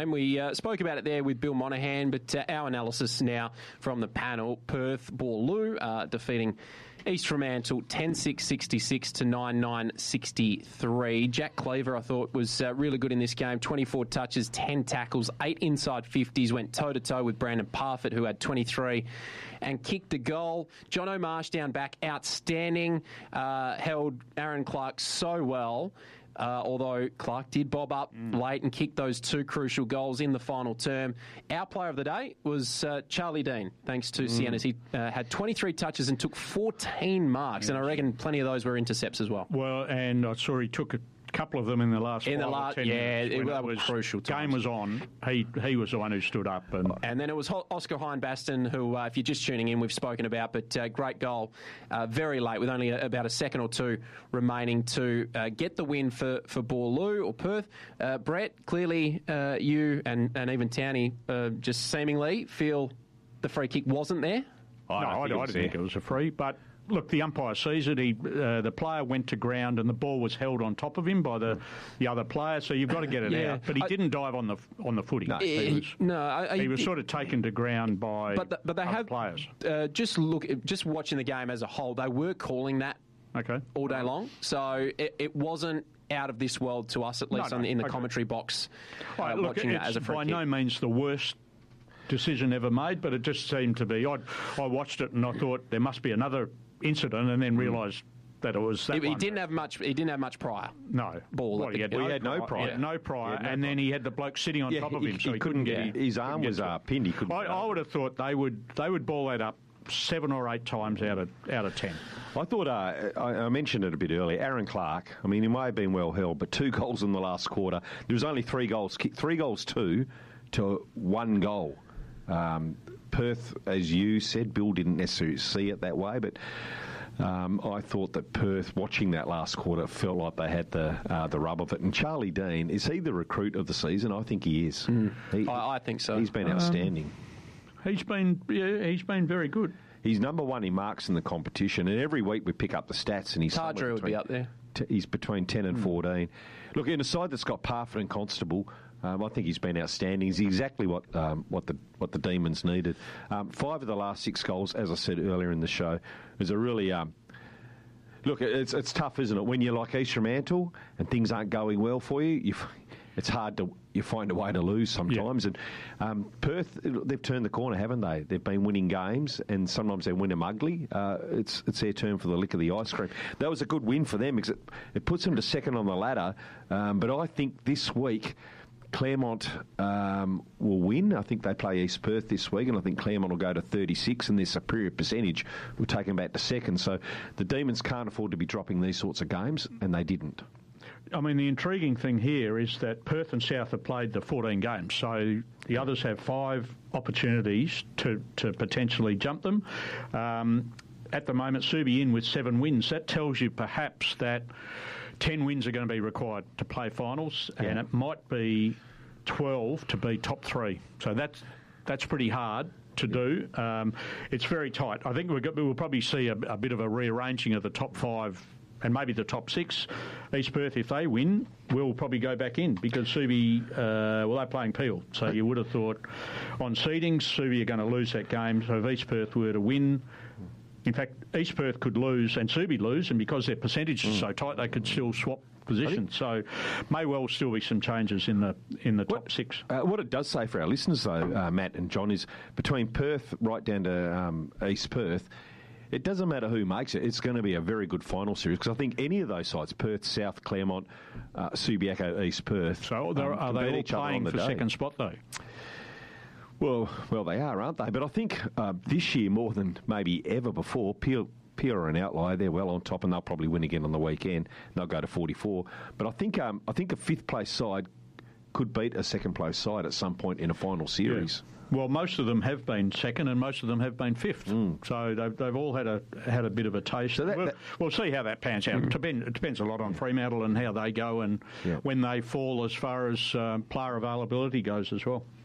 game. We spoke about it there with Bill Monaghan, but our analysis now from the panel. Perth Boorloo defeating East Fremantle 10-6-66 to 9-9-63. Jack Cleaver, I thought, was really good in this game. 24 touches, 10 tackles, 8 inside 50s, went toe-to-toe with Brandon Parfitt, who had 23, and kicked a goal. Jono Marshdown back, outstanding, held Aaron Clark so well. Although Clark did bob up late and kick those 2 crucial goals in the final term. Our player of the day was Charlie Dean, thanks to Siennas. He had 23 touches and took 14 marks, and I reckon plenty of those were intercepts as well. Well, and I saw he took a couple of them in the last 5 or 10 minutes. Yeah, it was crucial times. Game was on. He was the one who stood up. And then it was Oscar Hindbaston, who, if you're just tuning in, we've spoken about, but great goal very late with only about a second or two remaining to get the win for Boorloo or Perth. Brett, clearly you and even Townie just seemingly feel the free kick wasn't there. I didn't think it was a free, but look, the umpire sees it. The player went to ground and the ball was held on top of him by the other player, so you've got to get it out. But he didn't dive on the footing. No, he was sort of taken to ground by but they have players. Just watching the game as a whole, they were calling that all day long, so it wasn't out of this world to us, at least in the commentary box, watching it as a free kick. By no means the worst decision ever made, but it just seemed to be. I watched it and I thought there must be another incident, and then realised that it was that he one. Didn't have much prior. No ball. He had no prior. He had no prior, and then he had the bloke sitting on top of him, so he couldn't get his arm was pinned. He couldn't. I would have thought they would ball that up 7 or 8 times out of 10. I thought I mentioned it a bit earlier. Aaron Clark. I mean, he may have been well held, but 2 goals in the last quarter. There was only 3 goals kicked. 3 goals to 1 goal. Perth, as you said, Bill didn't necessarily see it that way, but I thought that Perth, watching that last quarter, felt like they had the rub of it. And Charlie Dean, is he the recruit of the season? I think he is. I think so. He's been outstanding. He's been very good. He's number 1 in marks in the competition, and every week we pick up the stats, and he's Tardrew would be up there. He's between 10 and 14. Look, in a side that's got Parfitt and Constable, I think he's been outstanding. He's exactly what the Demons needed. 5 of the last 6 goals, as I said earlier in the show, is a really look. It's tough, isn't it? When you're like East Fremantle and things aren't going well for you, it's hard to find a way to lose sometimes. Yeah. And Perth, they've turned the corner, haven't they? They've been winning games, and sometimes they win them ugly. It's their turn for the lick of the ice cream. That was a good win for them because it puts them to second on the ladder. But I think this week Claremont will win. I think they play East Perth this week, and I think Claremont will go to 36, and their superior percentage will take them back to second. So the Demons can't afford to be dropping these sorts of games, and they didn't. I mean, the intriguing thing here is that Perth and South have played the 14 games, so the others have 5 opportunities to potentially jump them. At the moment, Subi in with 7 wins. That tells you perhaps that 10 wins are going to be required to play finals, and it might be 12 to be top 3. So that's pretty hard to do. It's very tight. I think we'll probably see a bit of a rearranging of the top 5 and maybe the top 6. East Perth, if they win, will probably go back in because Subi, they're playing Peel. So you would have thought on seedings, Subi are going to lose that game. So if East Perth were to win, in fact, East Perth could lose and Subi lose, and because their percentage is so tight, they could still swap positions. So may well still be some changes in the top 6. What it does say for our listeners, though, Matt and John, is between Perth right down to East Perth, it doesn't matter who makes it. It's going to be a very good final series because I think any of those sides, Perth, South, Claremont, Subiaco, East Perth... So are they all playing for second spot, though? Well, they are, aren't they? But I think this year, more than maybe ever before, Peel are an outlier. They're well on top, and they'll probably win again on the weekend. They'll go to 44. But I think a fifth-place side could beat a second-place side at some point in a final series. Yeah. Well, most of them have been second, and most of them have been fifth. So they've all had a bit of a taste. So we'll see how that pans out. It depends a lot on Fremantle and how they go, and when they fall as far as player availability goes as well.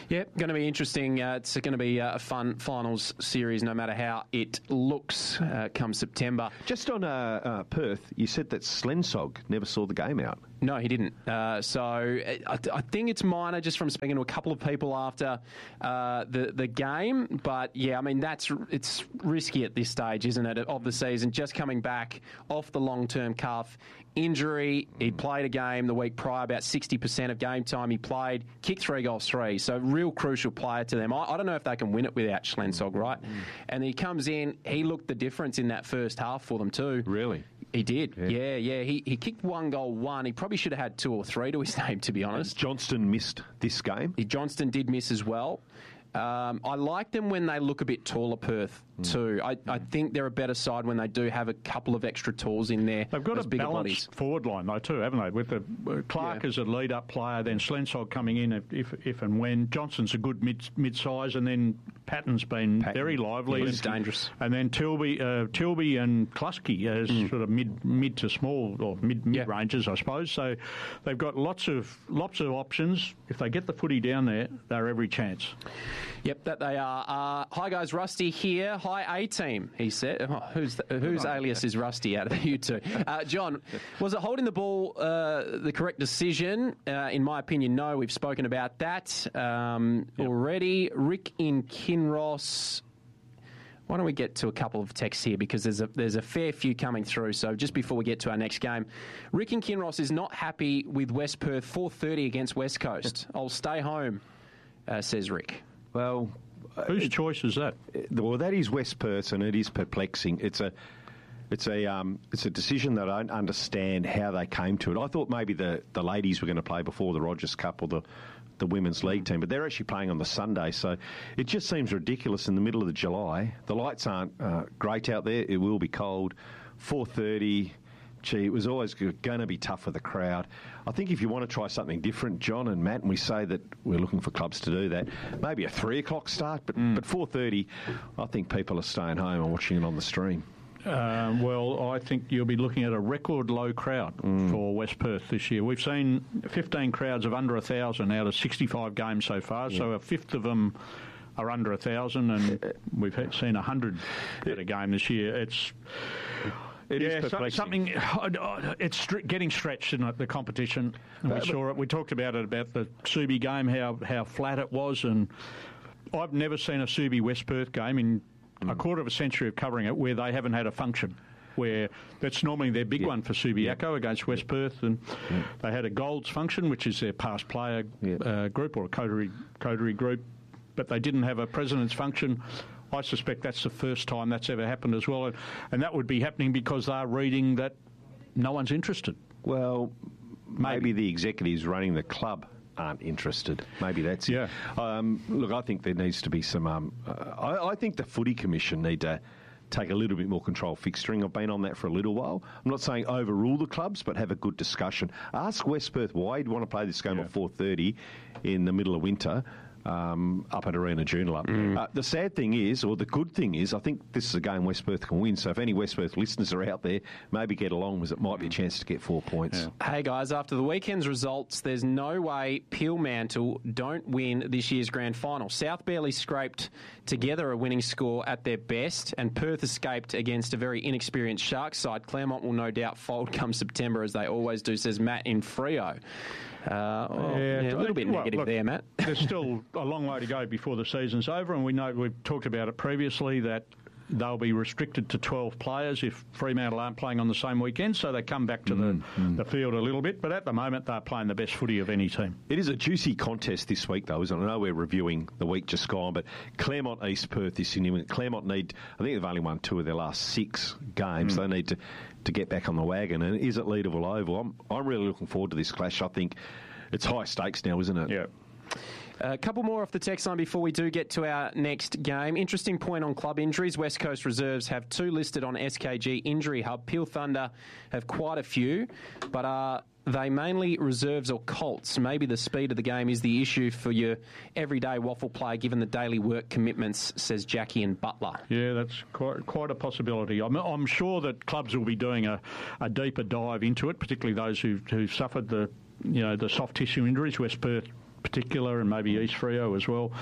Yeah, going to be interesting. It's going to be a fun finals series, no matter how it looks come September. Just on Perth, you said that Slensog never saw the game out. No, he didn't. So I think it's minor, just from speaking to a couple of people after the game. But yeah, I mean it's risky at this stage, isn't it, of the season? Just coming back off the long-term calf injury, he played a game the week prior, about 60% of game time he played, kicked 3 goals 3. So real crucial player to them. I don't know if they can win it without Slensog, right? And he comes in, he looked the difference in that first half for them too. Really? He did, yeah. He kicked 1 goal 1. He probably should have had 2 or 3 to his name, to be honest. Johnston missed this game. Johnston did miss as well. I like them when they look a bit taller, Perth, too. I think they're a better side when they do have a couple of extra tools in there. They've got a balanced forward line, though, too, haven't they? With the Clark as a lead-up player, then Slensog coming in if and when. Johnson's a good mid-size, and then Patton's been very lively. He's dangerous. And then Tilby and Klusky as sort of mid to small, or mid-ranges, I suppose. So they've got lots of options. If they get the footy down there, they're every chance. Yep, that they are. Hi guys, Rusty here. Hi A-team, he said. Whose alias is Rusty out of you two? John, was it holding the ball the correct decision? In my opinion, no. We've spoken about that already. Rick in Kinross. Why don't we get to a couple of texts here, because there's a fair few coming through. So just before we get to our next game, Rick in Kinross is not happy with West Perth 4:30 against West Coast. I'll stay home, says Rick. Well, whose choice is that? Well, that is West Perth, and it is perplexing. It's a decision that I don't understand how they came to it. I thought maybe the ladies were going to play before the Rogers Cup or the women's league team, but they're actually playing on the Sunday, so it just seems ridiculous in the middle of July. The lights aren't great out there. It will be cold. 4:30. Gee, it was always going to be tough for the crowd. I think if you want to try something different, John and Matt, and we say that we're looking for clubs to do that, maybe a 3 o'clock start, but 4:30, I think people are staying home and watching it on the stream. Well, I think you'll be looking at a record low crowd for West Perth this year. We've seen 15 crowds of under 1,000 out of 65 games so far, so a fifth of them are under 1,000, and we've seen 100 at a game this year. It is perplexing. It's getting stretched in the competition. We saw it. We talked about it, about the Subi game, how flat it was, and I've never seen a Subi West Perth game in a quarter of a century of covering it where they haven't had a function. Where that's normally their big one for Subiaco against West Perth, and they had a Golds function, which is their past player group, or a coterie group, but they didn't have a president's function. I suspect that's the first time that's ever happened as well, and that would be happening because they're reading that no one's interested. Well, maybe the executives running the club aren't interested. Maybe that's it. Look, I think there needs to be some... I think the Footy Commission need to take a little bit more control of fixturing. I've been on that for a little while. I'm not saying overrule the clubs, but have a good discussion. Ask West Perth why you'd want to play this game at 4:30 in the middle of winter. Up at Arena Joondalup. The sad thing is, or the good thing is, I think this is a game West Perth can win. So if any West Perth listeners are out there, maybe get along, because it might be a chance to get 4 points. Hey guys, after the weekend's results, there's no way Peel Mantle don't win this year's grand final. South barely scraped together a winning score at their best, and Perth escaped against a very inexperienced Sharks side. Claremont will no doubt fold come September, as they always do, says Matt in Freo. A little bit negative there, Matt. There's still a long way to go before the season's over, and we know we've talked about it previously that they'll be restricted to 12 players if Fremantle aren't playing on the same weekend, so they come back to the field a little bit. But at the moment, they're playing the best footy of any team. It is a juicy contest this week, though, isn't it? I know we're reviewing the week just gone, but Claremont East Perth is significant. Claremont need, I think they've only won 2 of their last 6 games. They need to get back on the wagon. And is it Leederville Oval? I'm really looking forward to this clash. I think it's high stakes now, isn't it? Yeah. A couple more off the text line before we do get to our next game. Interesting point on club injuries. West Coast reserves have 2 listed on SKG Injury Hub. Peel Thunder have quite a few, but are they mainly reserves or Colts? Maybe the speed of the game is the issue for your everyday waffle player, given the daily work commitments, says Jackie and Butler. Yeah, that's quite a possibility. I'm sure that clubs will be doing a deeper dive into it, particularly those who've suffered the soft tissue injuries. West Perth particular, and maybe East Freo as well.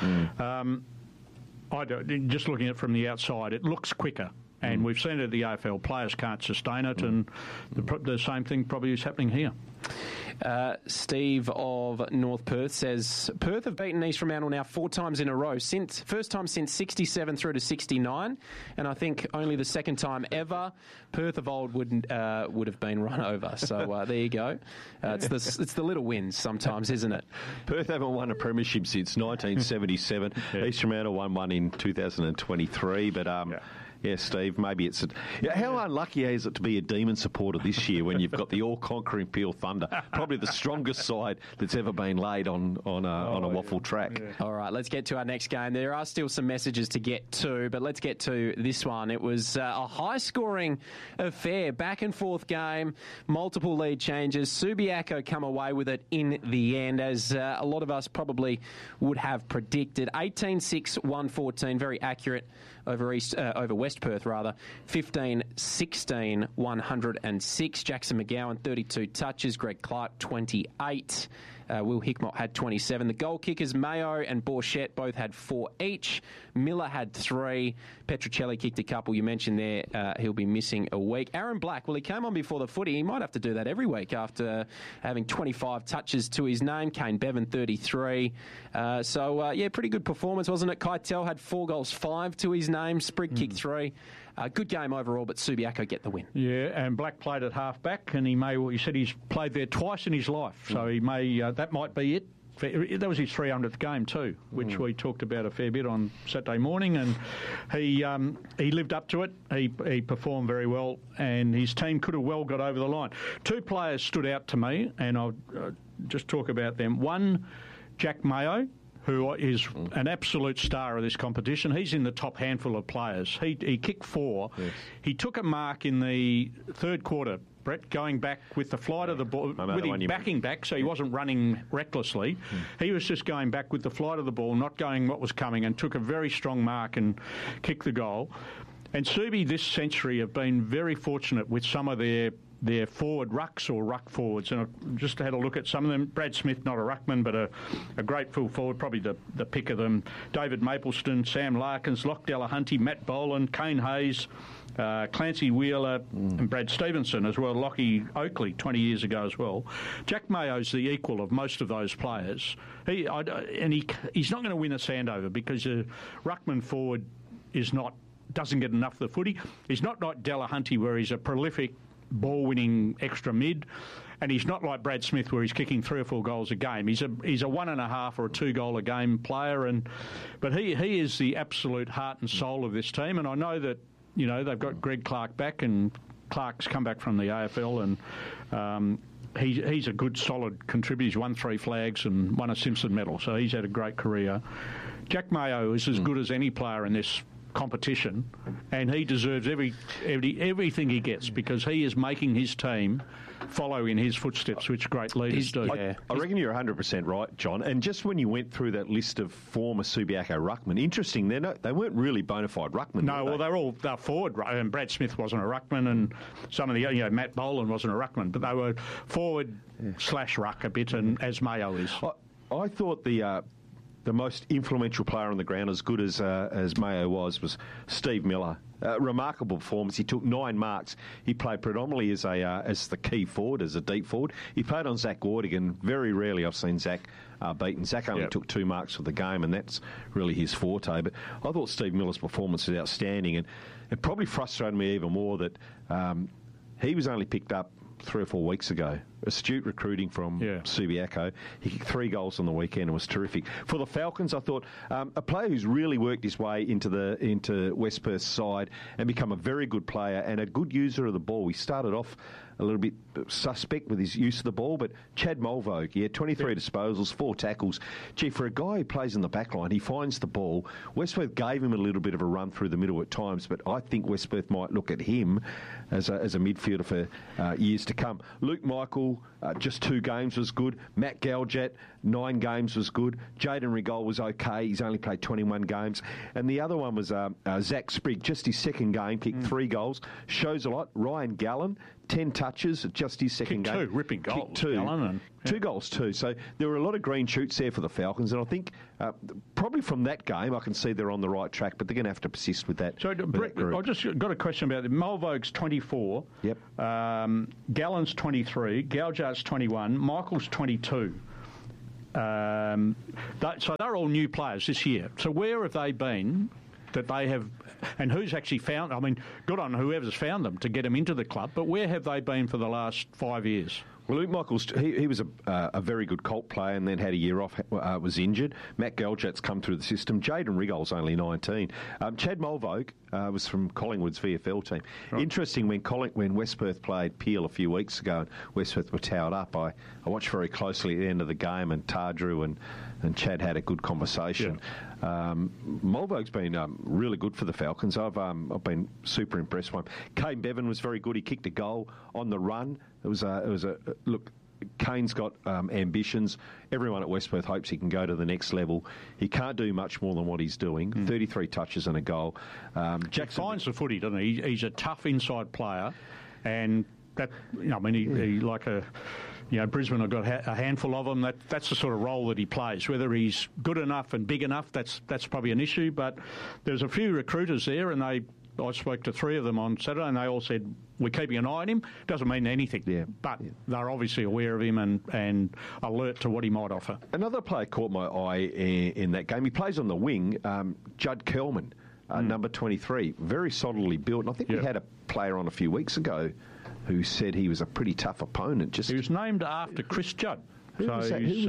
Just looking at it from the outside, it looks quicker. And we've seen it at the AFL. Players can't sustain it, and the same thing probably is happening here. Steve of North Perth says, Perth have beaten East Fremantle now 4 times in a row. First time since 67 through to 69, and I think only the second time ever Perth of old would have been run over. So there you go. It's the little wins sometimes, isn't it? Perth haven't won a premiership since 1977. East Fremantle won one in 2023, but... Yeah, Steve, maybe it's... how unlucky is it to be a Demon supporter this year when you've got the all-conquering Peel Thunder, probably the strongest side that's ever been laid on a waffle track. Yeah. All right, let's get to our next game. There are still some messages to get to, but let's get to this one. It was a high-scoring affair, back-and-forth game, multiple lead changes. Subiaco come away with it in the end, as a lot of us probably would have predicted. 18-6, 114, very accurate over West Perth, rather. 15-16, 106. Jackson McGowan, 32 touches. Greg Clark, 28. Will Hickmott had 27. The goal kickers, Mayo and Borchett, both had 4 each. Miller had 3. Petruccelli kicked a couple. You mentioned there he'll be missing a week. Aaron Black, well, he came on before the footy. He might have to do that every week after having 25 touches to his name. Kane Bevan, 33. Pretty good performance, wasn't it? Keitel had 4 goals, 5 to his name. Sprigg kicked 3. Good game overall, but Subiaco get the win. Yeah, and Black played at half-back, and he said he's played there twice in his life, so he may that might be it. That was his 300th game too, which we talked about a fair bit on Saturday morning, and he lived up to it. He performed very well, and his team could have well got over the line. 2 players stood out to me, and I'll just talk about them. One, Jack Mayo, who is an absolute star of this competition. He's in the top handful of players. He kicked 4. Yes. He took a mark in the third quarter, Brett, going back with the flight of the ball, with him backing back, so he wasn't running recklessly. He was just going back with the flight of the ball, not going what was coming, and took a very strong mark and kicked the goal. And Subi this century have been very fortunate with some of their forward rucks or ruck forwards, and I just had a look at some of them. Brad Smith, not a ruckman, but a great full forward, probably the pick of them. David Mapleston, Sam Larkins, Locke Delahunty, Matt Boland, Kane Hayes, Clancy Wheeler, and Brad Stevenson as well. Lockie Oakley 20 years ago as well. Jack Mayo's the equal of most of those players. He's not going to win a Sandover because a ruckman forward doesn't get enough of the footy. He's not like Delahunty, where he's a prolific ball-winning extra mid, and he's not like Brad Smith, where he's kicking 3 or 4 goals a game. He's a 1.5 or a 2 goal a game player, but he is the absolute heart and soul of this team. And I know that they've got Greg Clark back, and Clark's come back from the AFL, and he's a good solid contributor. He's won 3 flags and won a Simpson medal, so he's had a great career. Jack Mayo is as good as any player in this competition, and he deserves everything he gets, because he is making his team follow in his footsteps, which great leaders do. I reckon you're 100% right, John. And just when you went through that list of former Subiaco ruckmen, interesting, they weren't really bona fide ruckmen. No, well, they're forward, and Brad Smith wasn't a ruckman, and some of the Matt Boland wasn't a ruckman, but they were forward / ruck a bit, and as Mayo is. I thought the most influential player on the ground, as good as Mayo was Steve Miller. Remarkable performance. He took 9 marks. He played predominantly as the key forward, as a deep forward. He played on Zach Wardigan. Very rarely I've seen Zach beaten. Zach only took 2 marks for the game, and that's really his forte. But I thought Steve Miller's performance was outstanding, and it probably frustrated me even more that he was only picked up 3 or 4 weeks ago. Astute recruiting from Subiaco. He kicked 3 goals on the weekend and was terrific. For the Falcons, I thought a player who's really worked his way into West Perth's side and become a very good player and a good user of the ball. He started off a little bit suspect with his use of the ball, but Chad Mulvogue, 23 disposals, 4 tackles. Gee, for a guy who plays in the back line, he finds the ball. West Perth gave him a little bit of a run through the middle at times, but I think West Perth might look at him as a midfielder for years to come. Luke Michael, Fremantle, just 2 games was good. Matt Galjet, 9 games was good. Jaden Rigol was okay. He's only played 21 games. And the other one was Zach Sprigg, just his second game, kicked 3 goals. Shows a lot. Ryan Gallen, 10 touches, just his second game. 2 ripping goals. Kicked 2. Gallen 2 goals too. So there were a lot of green shoots there for the Falcons, and I think probably from that game I can see they're on the right track, but they're going to have to persist with that. So, Brett, I just got a question about it. Mulvogue's 24. Yep. Gallen's 23. Galjart's 21. Michael's 22. So they're all new players this year. So where have they been that they have, and who's actually found, I mean, good on whoever's found them to get them into the club, but where have they been for the last 5 years? Well, Luke Michaels, he was a very good Colt player and then had a year off, was injured. Matt Galjet's come through the system. Jaden Rigol's only 19. Chad Mulvogue was from Collingwood's VFL team. Right. Interesting, when West Perth played Peel a few weeks ago and West Perth were towed up, I watched very closely at the end of the game, and Tardrew and Chad had a good conversation. Yeah. Mulvogue's been really good for the Falcons. I've been super impressed with him. Kane Bevan was very good. He kicked a goal on the run. It was a look. Kane's got ambitions. Everyone at West Perth hopes he can go to the next level. He can't do much more than what he's doing. 33 touches and a goal. Jackson finds the footy, doesn't he? He's a tough inside player, and that, I mean, he like a. Brisbane have got a handful of them. That's the sort of role that he plays. Whether he's good enough and big enough, that's probably an issue. But there's a few recruiters there, and I spoke to 3 of them on Saturday, and they all said, we're keeping an eye on him. Doesn't mean anything. Yeah. But they're obviously aware of him and alert to what he might offer. Another player caught my eye in that game. He plays on the wing, Judd Kelman, number 23. Very solidly built. And I think we had a player on a few weeks ago who said he was a pretty tough opponent. He was named after Chris Judd. So he's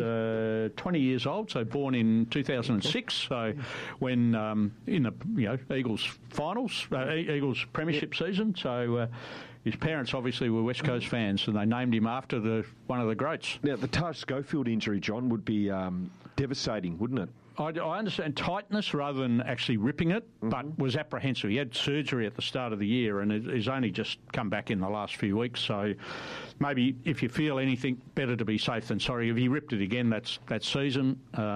20 years old, so born in 2006. So when in the Eagles finals, Eagles premiership season. So his parents obviously were West Coast fans, and they named him after one of the greats. Now the Taj Schofield injury, John, would be devastating, wouldn't it? I understand tightness rather than actually ripping it, but was apprehensive. He had surgery at the start of the year and he's only just come back in the last few weeks. So maybe if you feel anything, better to be safe than sorry. If he ripped it again, that season.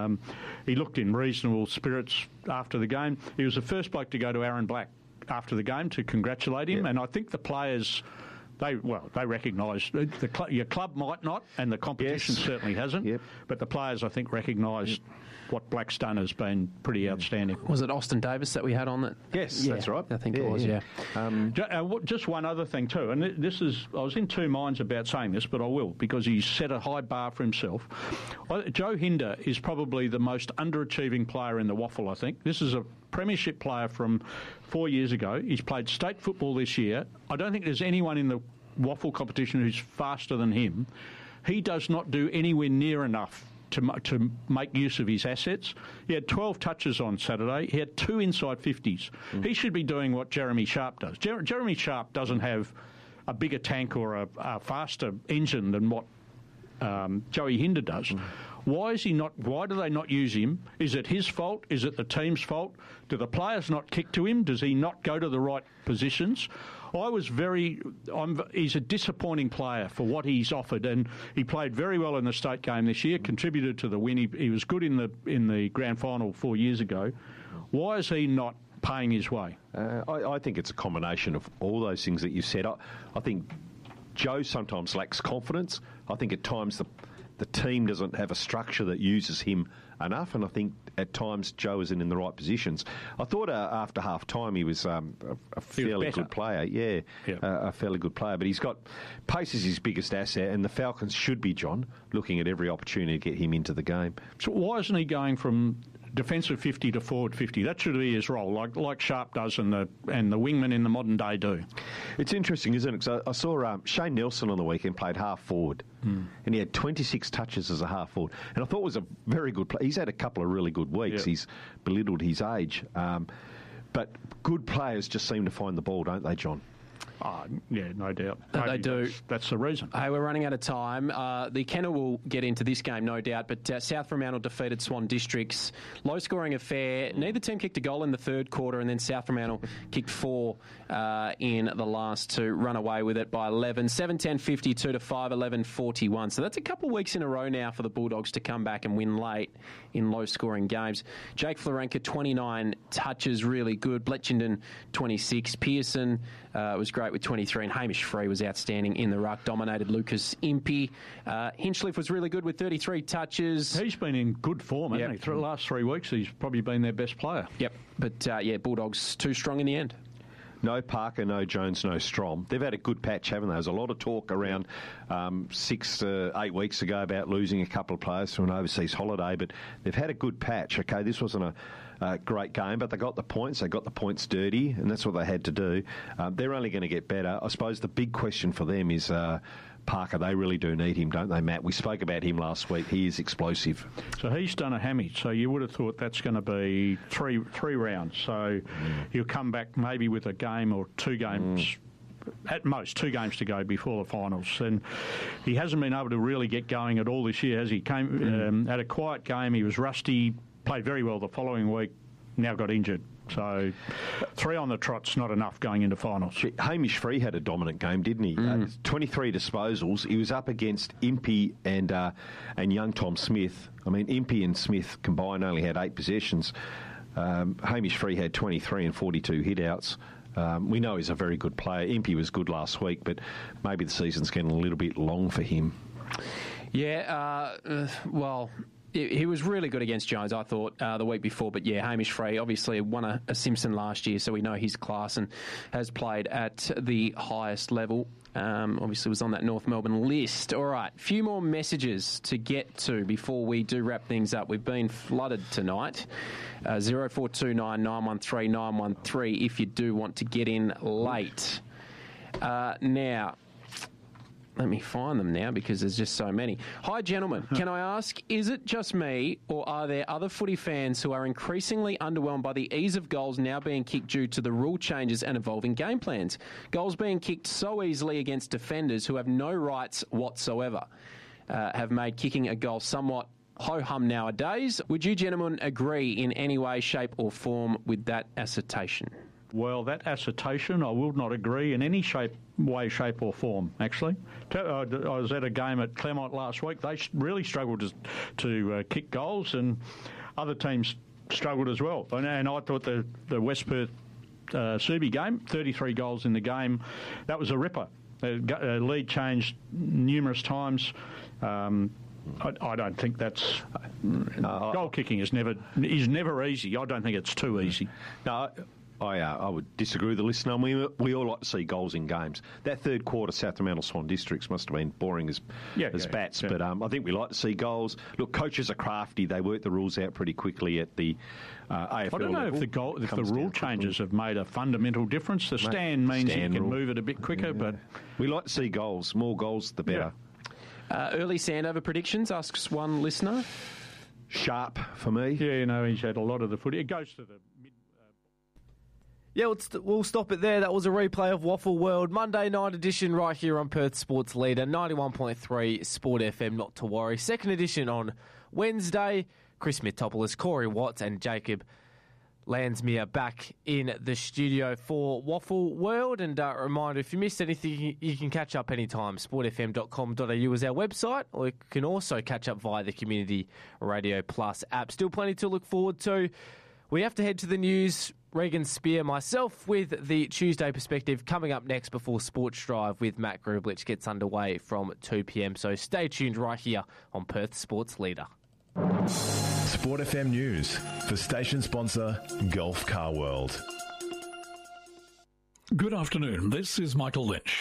He looked in reasonable spirits after the game. He was the first bloke to go to Aaron Black after the game to congratulate him, and I think the players... They recognise your club might not, and the competition certainly hasn't. But the players, I think, recognise what Black's done has been pretty outstanding. Was it Austin Davis that we had on that? Yes, that's right. I think it was. Yeah. Just one other thing too, and I was in 2 minds about saying this, but I will because he's set a high bar for himself. Joe Hinder is probably the most underachieving player in the waffle. I think this is a premiership player from 4 years ago. He's played state football this year. I don't think there's anyone in the waffle competition who's faster than him. He does not do anywhere near enough to make use of his assets. He had 12 touches on Saturday. He had 2 inside 50s. He should be doing what Jeremy Sharp does. Jeremy Sharp doesn't have a bigger tank or a faster engine than what Joey Hinder does. Why is he not? Why do they not use him? Is it his fault? Is it the team's fault? Do the players not kick to him? Does he not go to the right positions? He's a disappointing player for what he's offered, and he played very well in the state game this year, contributed to the win. He was good in the grand final 4 years ago. Why is he not paying his way? I think it's a combination of all those things that you said. I think Joe sometimes lacks confidence. I think at times the team doesn't have a structure that uses him enough, and I think at times Joe isn't in the right positions. I thought after half time he was a fairly good player. A fairly good player, but he's got pace is his biggest asset, and the Falcons should be, John, looking at every opportunity to get him into the game. So why isn't he going from defensive 50 to forward 50? That should be his role, like Sharp does and the wingmen in the modern day do. It's interesting, isn't it? Because I saw Shane Nelson on the weekend played half forward, and he had 26 touches as a half forward, and I thought it was a very good play. He's had a couple of really good weeks. He's belittled his age, but good players just seem to find the ball, don't they, John? Yeah, no doubt. They do. That's the reason. Hey, we're running out of time. The Kennel will get into this game, no doubt, but South Fremantle defeated Swan Districts. Low-scoring affair. Neither team kicked a goal in the third quarter, and then South Fremantle kicked 4 in the last 2, run away with it by 11. 7-10, 52 to 5-11, 41. So that's a couple of weeks in a row now for the Bulldogs to come back and win late in low-scoring games. Jake Florenka, 29 touches, really good. Bletchenden, 26. Pearson was great with 23, and Hamish Free was outstanding in the ruck, dominated Lucas Impey. Hinchcliffe was really good with 33 touches. He's been in good form, hasn't he? Through the last 3 weeks, he's probably been their best player. Yep, but Bulldogs too strong in the end. No Parker, no Jones, no Strom. They've had a good patch, haven't they? There's a lot of talk around 6 to 8 weeks ago about losing a couple of players to an overseas holiday, but they've had a good patch. Okay, this wasn't a great game, but they got the points. They got the points dirty, and that's what they had to do. They're only going to get better. I suppose the big question for them is Parker. They really do need him, don't they, Matt? We spoke about him last week. He is explosive. So he's done a hammy, so you would have thought that's going to be three rounds. So he'll come back maybe with a game or 2 games. At most, 2 games to go before the finals. And he hasn't been able to really get going at all this year, has he? Came had a quiet game. He was rusty, played very well the following week, now got injured. So 3 on the trot's not enough going into finals. Hamish Free had a dominant game, didn't he? 23 disposals. He was up against Impey and young Tom Smith. I mean, Impey and Smith combined only had 8 possessions. Hamish Free had 23 and 42 hit-outs. We know he's a very good player. Impey was good last week, but maybe the season's getting a little bit long for him. Yeah, well, he was really good against Jones, I thought, the week before. But, yeah, Hamish Free obviously won a Simpson last year, so we know his class and has played at the highest level. Obviously was on that North Melbourne list. All right, a few more messages to get to before we do wrap things up. We've been flooded tonight. 0429 913 913 if you do want to get in late. Now, let me find them now because there's just so many. Hi, gentlemen. Can I ask, is it just me or are there other footy fans who are increasingly underwhelmed by the ease of goals now being kicked due to the rule changes and evolving game plans? Goals being kicked so easily against defenders who have no rights whatsoever have made kicking a goal somewhat ho-hum nowadays. Would you gentlemen agree in any way, shape or form with that assertion? Well, that assertion, I will not agree in any way, shape or form, actually. I was at a game at Claremont last week. They really struggled to kick goals, and other teams struggled as well. And I thought the West Perth Subi game, 33 goals in the game, that was a ripper. The lead changed numerous times. I don't think that's... goal kicking is never easy. I don't think it's too easy. No, I would disagree with the listener. We all like to see goals in games. That third quarter, South Fremantle Swan Districts must have been boring as bats, but I think we like to see goals. Look, coaches are crafty. They work the rules out pretty quickly at the AFL I don't know level. if the rule changes have made a fundamental difference. The stand means you can move it a bit quicker, but... We like to see goals. More goals, the better. Early Sandover predictions, asks one listener. Sharp for me. Yeah, he's had a lot of the footy. It goes to the... Yeah, we'll stop it there. That was a replay of Waffle World Monday night edition right here on Perth Sports Leader 91.3 Sport FM. Not to worry. Second edition on Wednesday. Chris Mitopoulos, Corey Watts, and Jacob Landsmere back in the studio for Waffle World. And a reminder, if you missed anything, you can catch up anytime. sportfm.com.au is our website, or you can also catch up via the Community Radio Plus app. Still plenty to look forward to. We have to head to the news. Regan Spear, myself, with the Tuesday perspective coming up next before Sports Drive with Matt Grublich gets underway from 2 p.m. So stay tuned right here on Perth Sports Leader. Sport FM News for station sponsor Gulf Car World. Good afternoon. This is Michael Lynch.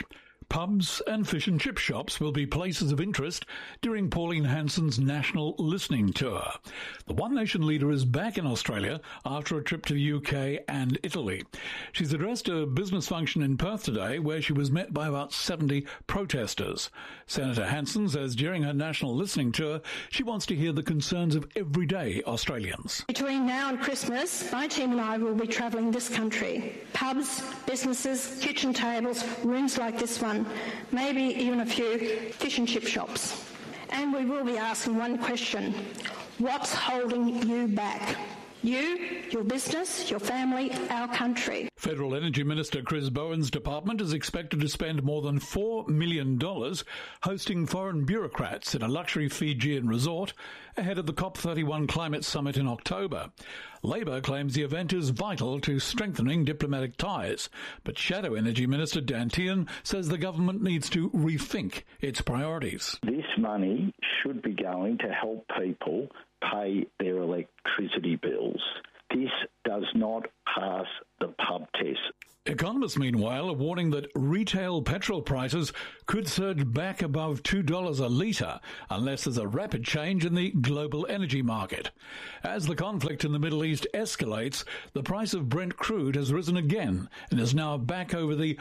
Pubs and fish and chip shops will be places of interest during Pauline Hanson's national listening tour. The One Nation leader is back in Australia after a trip to the UK and Italy. She's addressed a business function in Perth today where she was met by about 70 protesters. Senator Hanson says during her national listening tour, she wants to hear the concerns of everyday Australians. Between now and Christmas, my team and I will be travelling this country. Pubs, businesses, kitchen tables, rooms like this one, maybe even a few fish and chip shops. And we will be asking one question: what's holding you back? You, your business, your family, our country. Federal Energy Minister Chris Bowen's department is expected to spend more than $4 million hosting foreign bureaucrats in a luxury Fijian resort ahead of the COP31 climate summit in October. Labor claims the event is vital to strengthening diplomatic ties, but Shadow Energy Minister Dan Tehan says the government needs to rethink its priorities. This money should be going to help people pay their electricity bills. This does not pass the pub test. Economists, meanwhile, are warning that retail petrol prices could surge back above $2 a litre unless there's a rapid change in the global energy market. As the conflict in the Middle East escalates, the price of Brent crude has risen again and is now back over the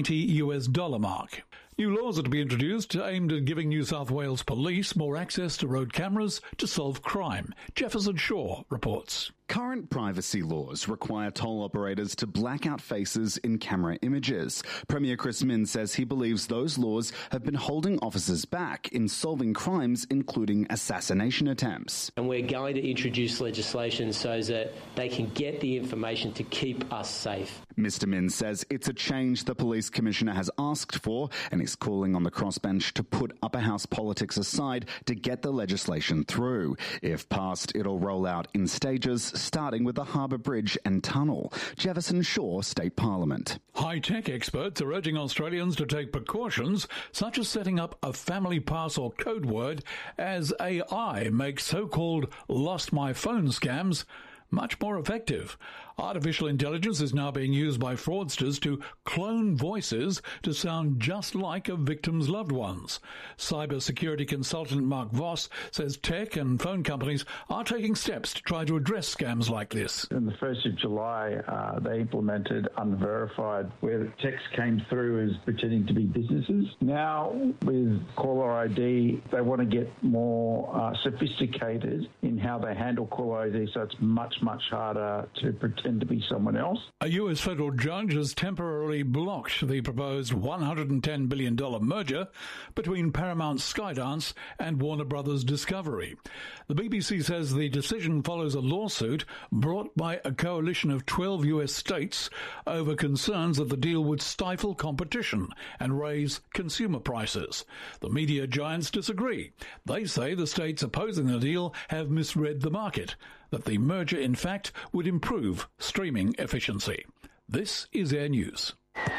$90 mark. New laws are to be introduced aimed at giving New South Wales police more access to road cameras to solve crime. Jefferson Shaw reports. Current privacy laws require toll operators to black out faces in camera images. Premier Chris Minns says he believes those laws have been holding officers back in solving crimes, including assassination attempts. And we're going to introduce legislation so that they can get the information to keep us safe. Mr. Minns says it's a change the police commissioner has asked for and is calling on the crossbench to put upper house politics aside to get the legislation through. If passed, it'll roll out in stages, starting with the Harbour Bridge and Tunnel. Jefferson Shaw, State Parliament. High-tech experts are urging Australians to take precautions, such as setting up a family pass or code word, as AI makes so-called lost my phone scams much more effective. Artificial intelligence is now being used by fraudsters to clone voices to sound just like a victim's loved ones. Cybersecurity consultant Mark Voss says tech and phone companies are taking steps to try to address scams like this. On the 1st of July, they implemented Unverified, where the text came through as pretending to be businesses. Now, with caller ID, they want to get more sophisticated in how they handle caller ID, so it's much harder to pretend to be someone else. A US federal judge has temporarily blocked the proposed $110 billion merger between Paramount Skydance and Warner Brothers Discovery. The BBC says the decision follows a lawsuit brought by a coalition of 12 US states over concerns that the deal would stifle competition and raise consumer prices. The media giants disagree. They say the states opposing the deal have misread the market, that the merger, in fact, would improve streaming efficiency. This is Air News.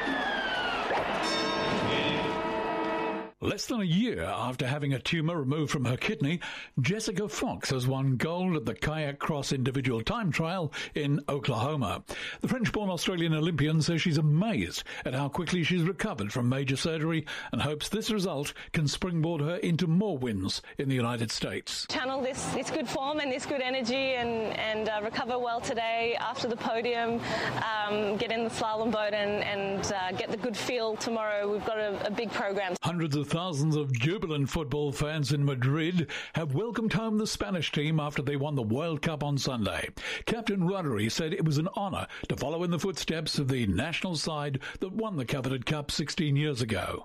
Less than a year after having a tumour removed from her kidney, Jessica Fox has won gold at the Kayak Cross individual time trial in Oklahoma. The French-born Australian Olympian says she's amazed at how quickly she's recovered from major surgery and hopes this result can springboard her into more wins in the United States. Channel this good form and this good energy and recover well today after the podium, get in the slalom boat and get the good feel tomorrow. We've got a big program. Hundreds of thousands of jubilant football fans in Madrid have welcomed home the Spanish team after they won the World Cup on Sunday. Captain Rodri said it was an honour to follow in the footsteps of the national side that won the coveted cup 16 years ago.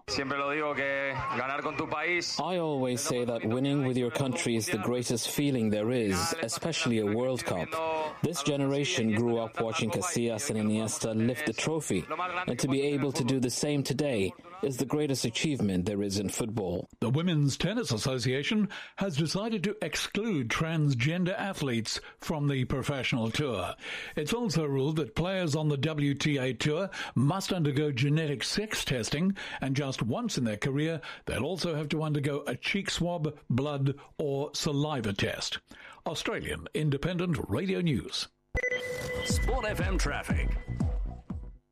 I always say that winning with your country is the greatest feeling there is, especially a World Cup. This generation grew up watching Casillas and Iniesta lift the trophy, and to be able to do the same today is the greatest achievement there is in football. The Women's Tennis Association has decided to exclude transgender athletes from the professional tour. It's also ruled that players on the WTA tour must undergo genetic sex testing, and just once in their career, they'll also have to undergo a cheek swab, blood or saliva test. Australian Independent Radio News. Sport FM traffic.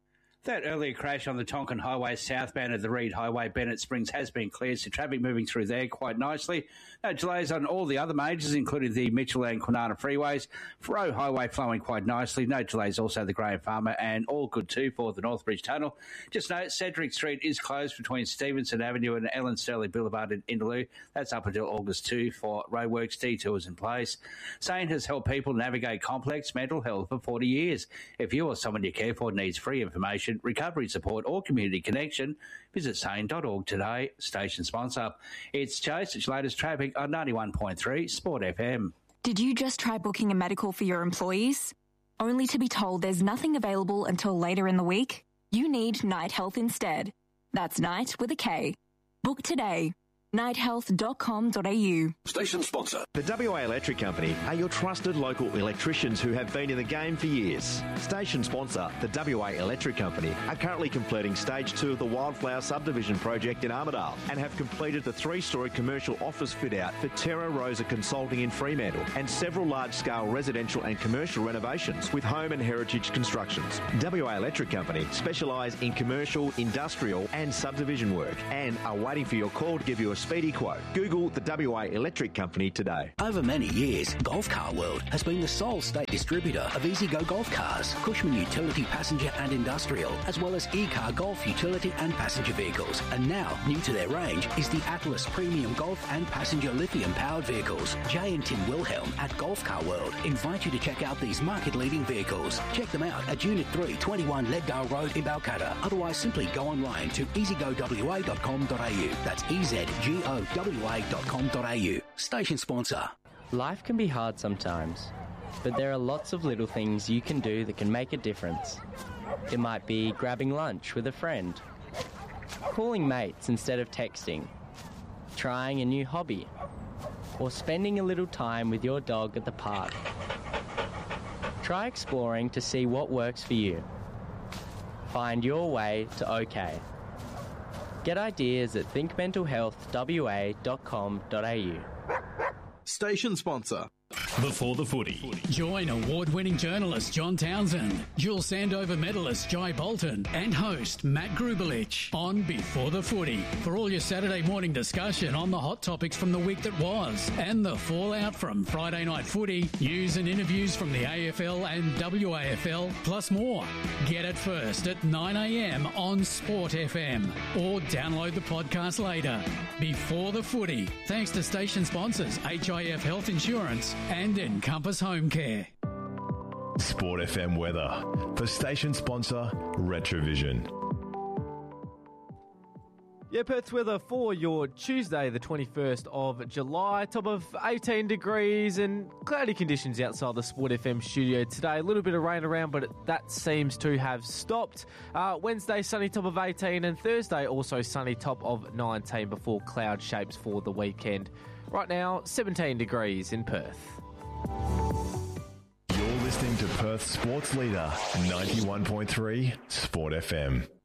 That earlier crash on the Tonkin Highway southbound of the Reed Highway, Bennett Springs, has been cleared, so traffic moving through there quite nicely. No delays on all the other majors, including the Mitchell and Kwinana freeways. Farrow Highway flowing quite nicely. No delays also the Graham Farmer, and all good too for the Northbridge Tunnel. Just note, Cedric Street is closed between Stevenson Avenue and Ellen Sterling Boulevard in Indaloo. That's up until August 2 for roadworks. detours in place. SANE has helped people navigate complex mental health for 40 years. If you or someone you care for needs free information, recovery support or community connection, visit sane.org today. Station sponsor. It's Chase. It's latest traffic on 91.3 Sport FM. Did you just try booking a medical for your employees? Only to be told there's nothing available until later in the week? You need Night Health instead. That's Night with a K. Book today. nighthealth.com.au. Station sponsor. The WA Electric Company are your trusted local electricians who have been in the game for years. Station sponsor, the WA Electric Company, are currently completing Stage 2 of the Wildflower Subdivision project in Armidale and have completed the 3-storey commercial office fit-out for Terra Rosa Consulting in Fremantle and several large-scale residential and commercial renovations with home and heritage constructions. WA Electric Company specialise in commercial, industrial and subdivision work and are waiting for your call to give you a speedy quote. Google the WA Electric Company today. Over many years, Golf Car World has been the sole state distributor of EasyGo Golf Cars, Cushman Utility Passenger and Industrial, as well as E-Car Golf Utility and Passenger Vehicles. And now, new to their range is the Atlas Premium Golf and Passenger Lithium-powered vehicles. Jay and Tim Wilhelm at Golf Car World invite you to check out these market-leading vehicles. Check them out at Unit 3, 21 Leaddale Road in Balcatta. Otherwise, simply go online to easygowa.com.au. That's EZGOWA.com.au. Station sponsor. Life can be hard sometimes, but there are lots of little things you can do that can make a difference. It might be grabbing lunch with a friend, calling mates instead of texting, trying a new hobby, or spending a little time with your dog at the park. Try exploring to see what works for you. Find your way to OK. Get ideas at thinkmentalhealthwa.com.au. Station sponsor. Before the Footy. Join award-winning journalist John Townsend, dual Sandover medalist Jai Bolton, and host Matt Grubelich on Before the Footy for all your Saturday morning discussion on the hot topics from the week that was and the fallout from Friday night footy, news and interviews from the AFL and WAFL, plus more. Get it first at 9 a.m. on Sport FM or download the podcast later. Before the Footy, thanks to station sponsors HIF Health Insurance and Encompass Home Care. Sport FM weather for station sponsor Retrovision. Yeah, Perth's weather for your Tuesday, the 21st of July. Top of 18 degrees and cloudy conditions outside the Sport FM studio today. A little bit of rain around, but that seems to have stopped. Wednesday, sunny top of 18, and Thursday also sunny top of 19 before cloud shapes for the weekend. Right now, 17 degrees in Perth. You're listening to Perth Sports Leader 91.3 Sport FM.